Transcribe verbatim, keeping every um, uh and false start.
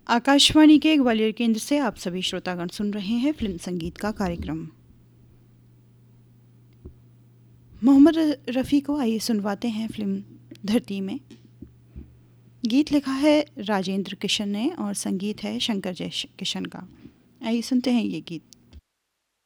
आकाशवाणी के ग्वालियर केंद्र से आप सभी श्रोतागण सुन रहे हैं फिल्म संगीत का कार्यक्रम। मोहम्मद रफ़ी को आइए सुनवाते हैं फिल्म धरती में। गीत लिखा है राजेंद्र किशन ने और संगीत है शंकर जय किशन का। आइए सुनते हैं ये गीत।